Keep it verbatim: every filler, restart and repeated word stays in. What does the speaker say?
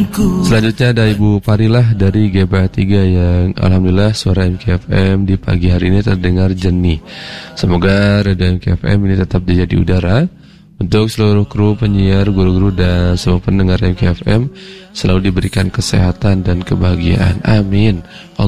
Selanjutnya ada Ibu Parilah dari G B A tiga yang alhamdulillah suara M K F M di pagi hari ini terdengar jernih. Semoga radio M K F M ini tetap jadi udara untuk seluruh kru penyiar, guru-guru dan semua pendengar M K F M selalu diberikan kesehatan dan kebahagiaan. Amin.